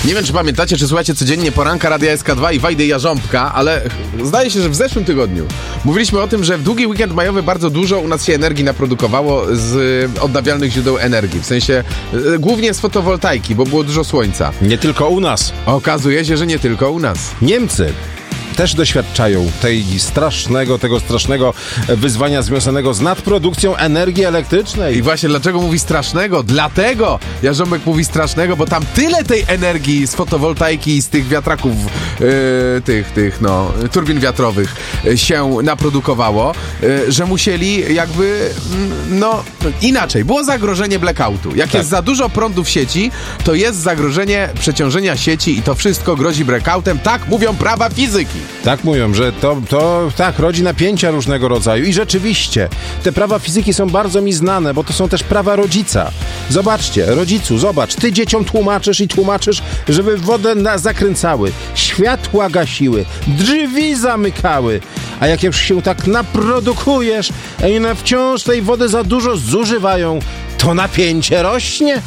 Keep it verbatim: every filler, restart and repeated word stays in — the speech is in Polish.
Nie wiem, czy pamiętacie, czy słuchacie codziennie poranka Radia S K dwa i Wajdy Jarząbka, ale zdaje się, że w zeszłym tygodniu mówiliśmy o tym, że w długi weekend majowy bardzo dużo u nas się energii naprodukowało z odnawialnych źródeł energii. W sensie e, głównie z fotowoltaiki, bo było dużo słońca. Nie tylko u nas. Okazuje się, że nie tylko u nas. Niemcy też doświadczają tej strasznego, tego strasznego wyzwania związanego z nadprodukcją energii elektrycznej. I właśnie dlaczego mówi strasznego? Dlatego Jarząbek mówi strasznego, bo tam tyle tej energii z fotowoltaiki i z tych wiatraków, yy, tych, tych, no, turbin wiatrowych yy, się naprodukowało, yy, że musieli jakby, mm, no, inaczej. Było zagrożenie blackoutu. Jak tak. jest za dużo prądu w sieci, to jest zagrożenie przeciążenia sieci i to wszystko grozi blackoutem. Tak mówią prawa fizyki. Tak mówią, że to, to tak rodzi napięcia różnego rodzaju i rzeczywiście te prawa fizyki są bardzo mi znane, bo to są też prawa rodzica. Zobaczcie, rodzicu, zobacz, ty dzieciom tłumaczysz i tłumaczysz, żeby wodę na- zakręcały, światła gasiły, drzwi zamykały, a jak już się tak naprodukujesz i one wciąż tej wody za dużo zużywają, to napięcie rośnie.